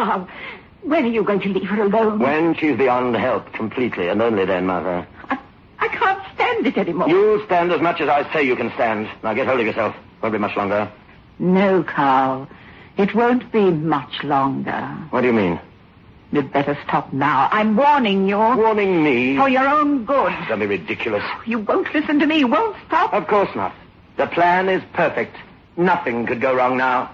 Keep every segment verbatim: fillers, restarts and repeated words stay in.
Carl, when are you going to leave her alone? When she's beyond help completely, and only then, Mother. I, I can't stand it anymore. You stand as much as I say you can stand. Now get hold of yourself. Won't be much longer. No, Carl. It won't be much longer. What do you mean? You'd better stop now. I'm warning you. Warning me? For your own good. Don't be ridiculous. You won't listen to me. You won't stop. Of course not. The plan is perfect. Nothing could go wrong now.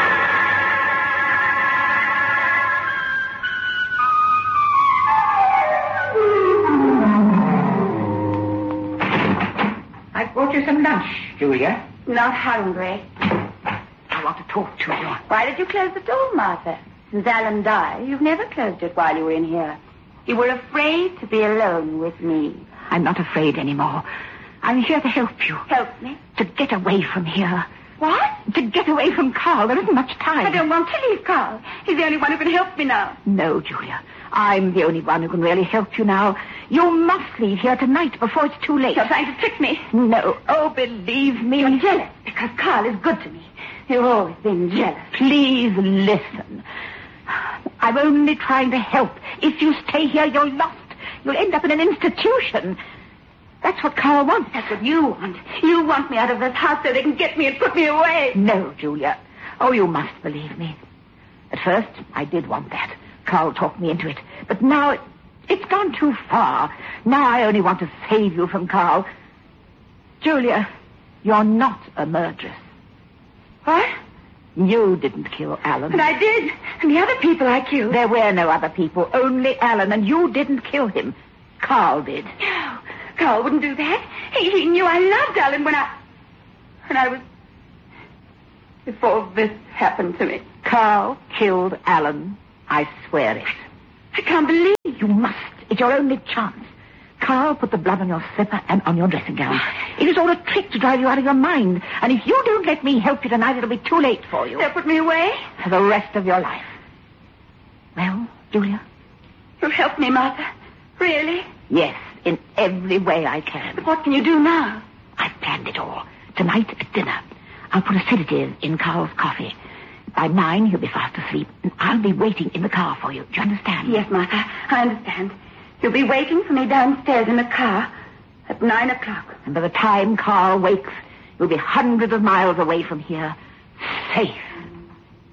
I brought you some lunch, Julia. Not hungry. I want to talk to you. Why did you close the door, Martha? Since Alan died, you've never closed it while you were in here. You were afraid to be alone with me. I'm not afraid anymore. I'm here to help you. Help me? To get away from here. What? To get away from Carl. There isn't much time. I don't want to leave Carl. He's the only one who can help me now. No, Julia. I'm the only one who can really help you now. You must leave here tonight before it's too late. You're trying to trick me. No. Oh, believe me. You're jealous because Carl is good to me. You've always been jealous. Please listen. I'm only trying to help. If you stay here, you're lost. You'll end up in an institution. That's what Carl wants. That's what you want. You want me out of this house so they can get me and put me away. No, Julia. Oh, you must believe me. At first, I did want that. Carl talked me into it. But now, it, it's gone too far. Now I only want to save you from Carl. Julia, you're not a murderess. What? You didn't kill Alan. But I did. And the other people I killed. There were no other people, only Alan, and you didn't kill him. Carl did. No, Carl wouldn't do that. He, he knew I loved Alan when I... When I was... Before this happened to me. Carl killed Alan. I swear it. I can't believe... You must. It's your only chance. Carl put the blood on your slipper and on your dressing gown. It was all a trick to drive you out of your mind. And if you don't let me help you tonight, it'll be too late for you. They'll put me away? For the rest of your life. Well, Julia? You'll help me, Martha? Really? Yes, in every way I can. But what can you do now? I've planned it all. Tonight at dinner, I'll put a sedative in Carl's coffee. By nine, he'll be fast asleep, and I'll be waiting in the car for you. Do you understand? Yes, Martha, I understand. You'll be waiting for me downstairs in the car at nine o'clock. And by the time Carl wakes, you'll be hundreds of miles away from here, safe.